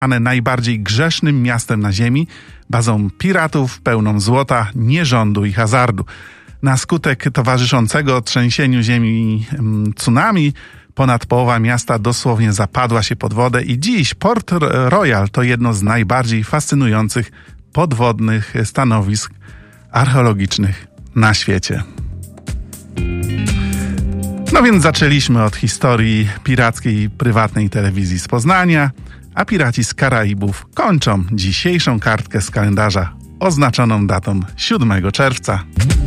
najbardziej grzesznym miastem na ziemi, bazą piratów, pełną złota, nierządu i hazardu. Na skutek towarzyszącego trzęsieniu ziemi tsunami ponad połowa miasta dosłownie zapadła się pod wodę i dziś Port Royal to jedno z najbardziej fascynujących podwodnych stanowisk archeologicznych na świecie. No więc zaczęliśmy od historii pirackiej prywatnej telewizji z Poznania, a piraci z Karaibów kończą dzisiejszą kartkę z kalendarza oznaczoną datą 7 czerwca.